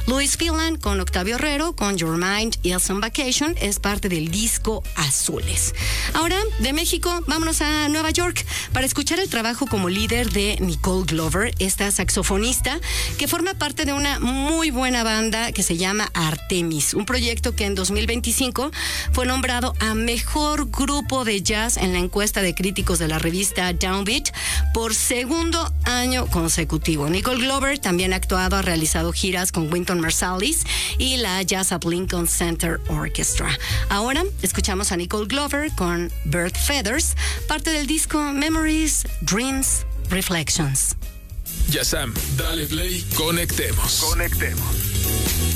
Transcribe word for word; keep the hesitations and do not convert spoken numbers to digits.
Louis Phelan con Octavio Herrero, con Your Mind is on Vacation, es parte del disco Azules. Ahora, de México, vámonos a Nueva York para escuchar el trabajo como líder de Nicole Glover, esta saxofonista que forma parte de una muy buena banda que se llama Artemis, un proyecto que en dos mil veinticinco fue nombrado a Mejor Grupo de Jazz en la encuesta de críticos de la revista Downbeat por segundo año consecutivo. Nicole Glover también ha actuado, ha realizado giras con Wynton Marsalis y la Jazz at Lincoln Center Orchestra. Ahora escuchamos a Nicole Glover con Bird Feathers, parte del disco Memories, Dreams, Reflections. Ya Sam, dale play, conectemos. Conectemos.